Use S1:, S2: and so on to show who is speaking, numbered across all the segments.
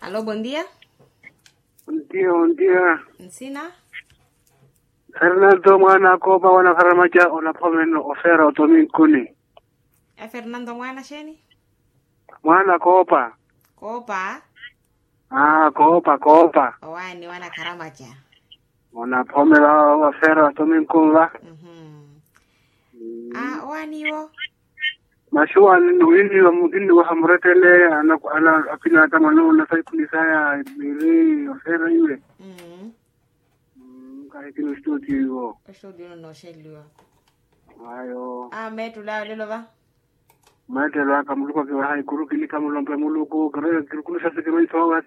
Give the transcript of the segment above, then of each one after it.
S1: Aló, buen día.
S2: Un día.
S1: Nsina?
S2: Fernando mwana koba wana karamaja ona pomeno ofera otomin kuni.
S1: Fernando mwana sheni?
S2: Mwana kopa.
S1: Kopa?
S2: Kopa.
S1: Owani wana karamaja.
S2: Ona pomela ofera otomin kunla.
S1: Owani wo?
S2: Mashua nini wa hamretele ana apina tamano na sai kulisaya miri ofera iwe. Kai kino studio.
S1: Studio no sheliwa.
S2: Ayo.
S1: Metu la lelo ba?
S2: Matela kamuluko kwa hai kurukili kamulombe muluko kare kulusha sekemeni sawa.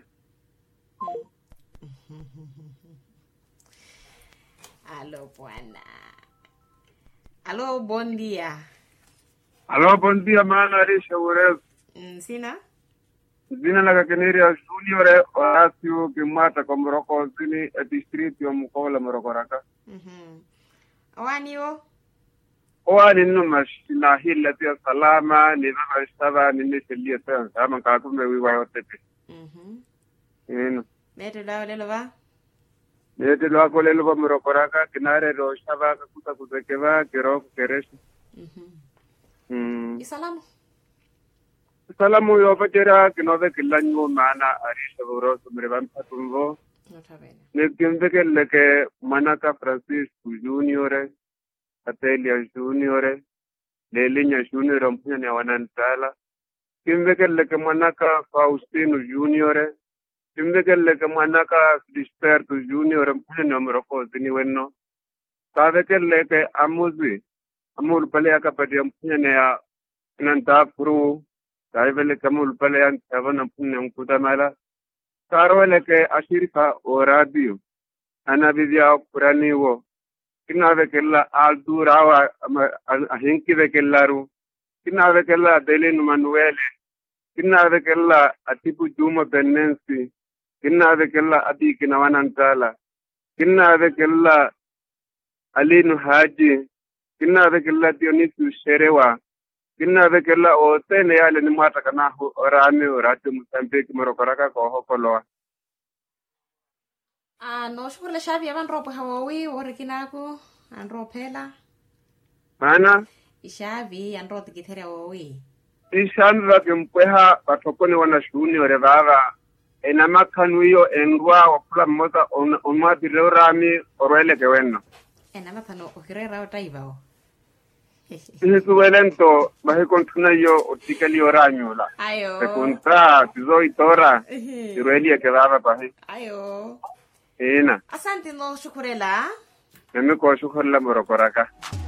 S1: Aló, bwana. Aló, buen día.
S2: Aló, buen día, mana Arisha Ures.
S1: Nsina?
S2: Zina la Caneria Junior Horacio Kimata Komoroko Zini a district yo Mukola Morokoraka.
S1: Owani wo?
S2: Oani numash na hila tia salama ni vama estaba ni nishelia tena kama kakume wiwa yotepe.
S1: Metu la lelo ba?
S2: Nete lo akole lo Morokoraka kinare ro shaba kuta kutekeva kiro kereshi.
S1: Isalamu?
S2: Salamu yo fatera kinove kilanyo mana Arisha Ures mrevan patumbo. Ne kimveke leke Manaka Francis Junior Atelia Junior Lelinya Junior mpanya wanantala kimveke leke Manaka Faustino Junior kimveke leke Manaka Disperto Junior mpanya mroko zini wenno kaveke leke Amuzi amul pale akapati mpanya ya nanta puru kaivele kamul pale an savana mpanya mkutamala Karole ke ashirika o radio ana bibia kurani wo kinave kella aldurawa ahinki ve kellaru kinave kella delin manuele kinave kella atipu juma benensi kinave kella adi kinawanantala kinave kella alinu haji kinave kella dionisu sherewa kinave kella o tene yale ni mata kana orami orati Mozambique Morokoraka ko hokoloa
S1: no shukule shavi yavan ropo hawawi orikinako anropela
S2: mana
S1: ishavi anro tikithera hawawi
S2: ishandra kempeha batokoni wana shuni ore baba enama kanuyo endwa wakula mmoja onma dirorami orwele kewenno
S1: enama pano okirera otaivao
S2: Suelento, baje contuna yo otikali oranyula.
S1: Ayo.
S2: Se contra, tizo itora. Iruelia que daba paje.
S1: Ayo.
S2: Ena.
S1: Asante no shukurela.
S2: Neme ko shukurla Morokoraka.